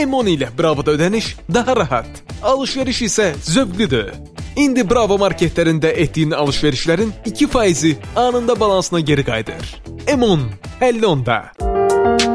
M10 ilə Bravoda ödəniş daha rahat, alışveriş isə zövqlüdür. İndi Bravo marketlərində etdiyin alışverişlərin 2%-i anında balansına geri qayıdır. M10, 50 onda.